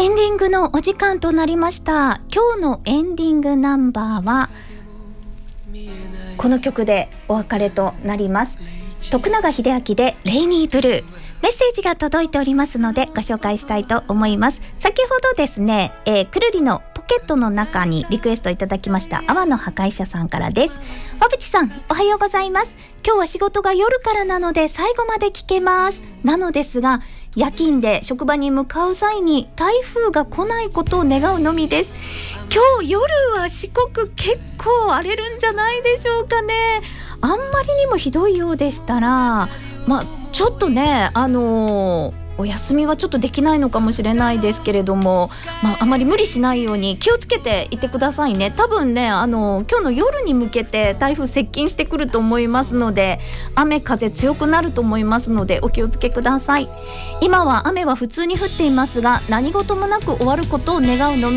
エンディングのお時間となりました。今日のエンディングナンバーはこの曲でお別れとなります。徳永英明でレイニーブルー。メッセージが届いておりますのでご紹介したいと思います。先ほどですね、くるりのポケットの中にリクエストいただきました阿波の破壊者さんからです。馬淵さん、おはようございます。今日は仕事が夜からなので最後まで聞けます。なのですが、夜勤で職場に向かう際に台風が来ないことを願うのみです。今日夜は四国結構荒れるんじゃないでしょうかね。あんまりにもひどいようでしたら、ちょっとね、お休みはちょっとできないのかもしれないですけれども、あまり無理しないように気をつけていてくださいね。多分ね、今日の夜に向けて台風接近してくると思いますので、雨風強くなると思いますのでお気をつけください。今は雨は普通に降っていますが、何事もなく終わることを願うのみ